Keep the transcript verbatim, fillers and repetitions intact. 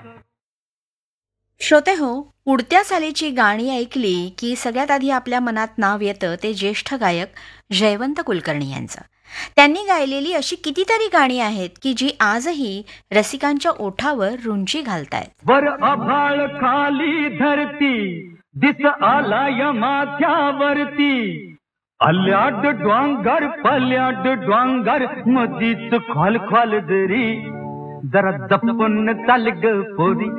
श्रोते हो, उडत्या चालीची गाणी ऐकली की सगळ्यात आधी आपल्या मनात नाव येतं ते ज्येष्ठ गायक जयवंत कुलकर्णी यांचं. त्यांनी गायलेली अशी कितीतरी गाणी आहेत की जी आजही रसिकांच्या ओठावर रुंजी घालतायत. वर आभाळ खाली धरती दिस आलाय माथ्यावरती आल्याड डोंगर पल्याड डोंगर मधीच खाल खाल दरी जरा जपून चाल ग पोरी.